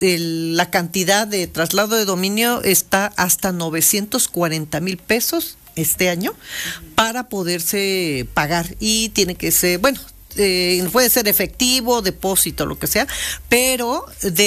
la cantidad de traslado de dominio está hasta 940,000 pesos este año para poderse pagar, y tiene que ser, bueno, puede ser efectivo, depósito, lo que sea, pero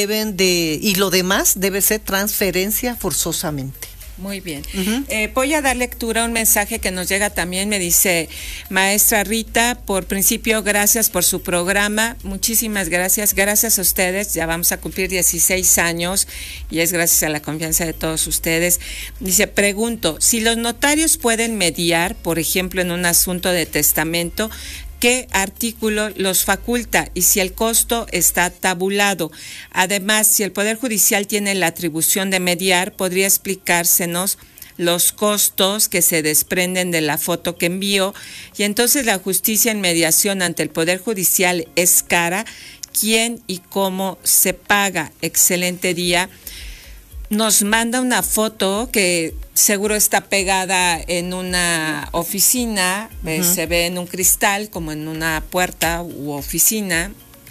y lo demás debe ser transferencia forzosamente. Muy bien. Voy a dar lectura a un mensaje que nos llega también. Me dice: maestra Rita, por principio, gracias por su programa. Muchísimas gracias. Gracias a ustedes. Ya vamos a cumplir 16 años y es gracias a la confianza de todos ustedes. Dice: pregunto, si los notarios pueden mediar, por ejemplo, en un asunto de testamento, ¿qué artículo los faculta y si el costo está tabulado? Además, si el Poder Judicial tiene la atribución de mediar, ¿podría explicársenos los costos que se desprenden de la foto que envió? Y entonces, ¿la justicia en mediación ante el Poder Judicial es cara? ¿Quién y cómo se paga? Excelente día. Nos manda una foto que seguro está pegada en una oficina, se ve en un cristal como en una puerta u oficina.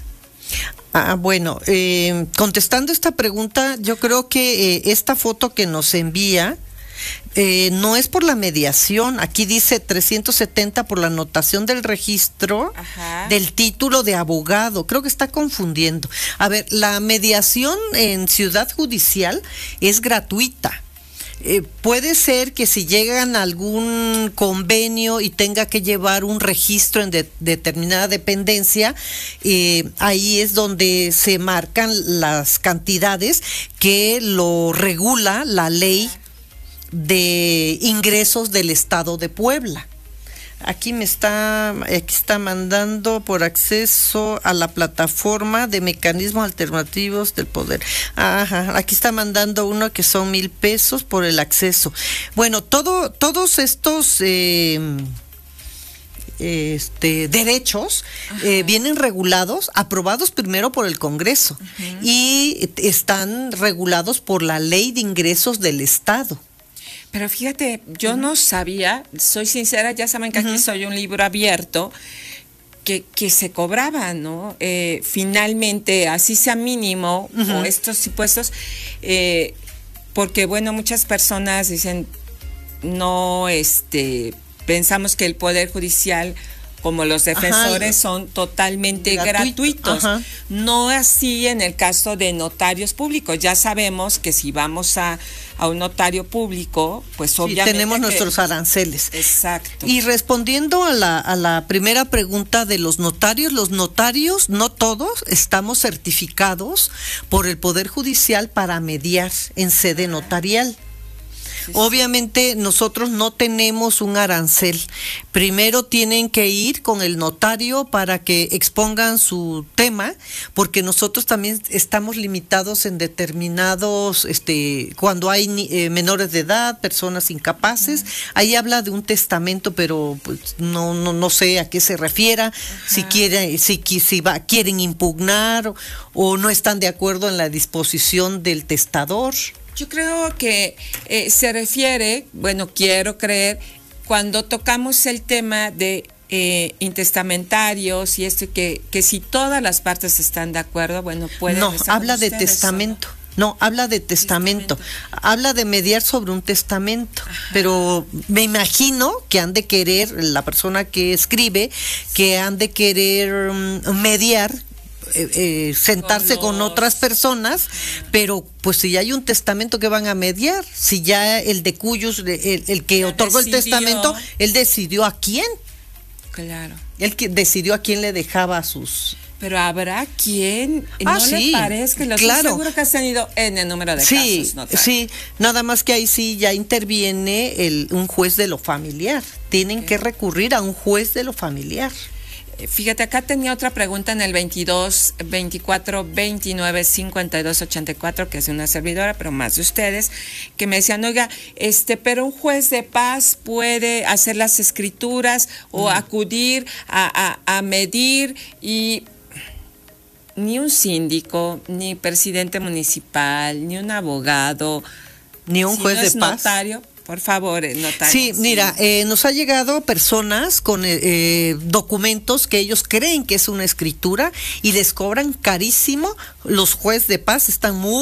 Bueno, contestando esta pregunta, yo creo que esta foto que nos envía no es por la mediación. Aquí dice 370 por la anotación del registro. Ajá. Del título de abogado. Creo que está confundiendo. A ver, la mediación en Ciudad Judicial es gratuita. Puede ser que si llegan a algún convenio y tenga que llevar un registro en determinada dependencia, ahí es donde se marcan las cantidades que lo regula la ley de ingresos del Estado de Puebla. Aquí está mandando por acceso a la plataforma de mecanismos alternativos del poder. Ajá, aquí está mandando uno que son 1,000 pesos por el acceso. Bueno, todos estos derechos vienen regulados, aprobados primero por el Congreso, y están regulados por la Ley de Ingresos del Estado. Pero fíjate, yo no sabía, soy sincera, ya saben que aquí soy un libro abierto, que se cobraba, ¿no? Finalmente, así sea mínimo, o estos impuestos, porque, bueno, muchas personas dicen, no, pensamos que el Poder Judicial, como los defensores, son totalmente gratuitos. No así en el caso de notarios públicos. Ya sabemos que si vamos a un notario público, pues obviamente tenemos nuestros aranceles. Exacto. Y respondiendo a la primera pregunta de los notarios, no todos estamos certificados por el Poder Judicial para mediar en sede notarial. Obviamente nosotros no tenemos un arancel. Primero tienen que ir con el notario para que expongan su tema, porque nosotros también estamos limitados en determinados, cuando hay menores de edad, personas incapaces. Ahí habla de un testamento, pero pues no sé a qué se refiera. Si quieren impugnar o no están de acuerdo en la disposición del testador. Yo creo que se refiere, bueno, quiero creer, cuando tocamos el tema de intestamentarios y que si todas las partes están de acuerdo, bueno, pueden... No, habla de testamento. No, habla de testamento. Habla de mediar sobre un testamento. Pero me imagino que han de querer, la persona que escribe, que han de querer mediar, sentarse con otras personas, pero pues si ya hay un testamento, que van a mediar, si ya el de cuyos, el que otorgó el testamento, él decidió a quién. Claro. Él que decidió a quién le dejaba sus... Pero habrá quien no le parezca, claro. Seguro que has tenido en el número de casos, ¿no? Sí, nada más que ahí sí ya interviene un juez de lo familiar. Tienen que recurrir a un juez de lo familiar. Fíjate, acá tenía otra pregunta en el 22 24 29 52 84, que es de una servidora, pero más de ustedes, que me decían, oiga, pero un juez de paz puede hacer las escrituras o acudir a medir, y ni un síndico, ni presidente municipal, ni un abogado, ni un juez de paz, notario, Por favor, notaria. Sí, mira, nos ha llegado personas con documentos que ellos creen que es una escritura y les cobran carísimo. Los jueces de paz están muy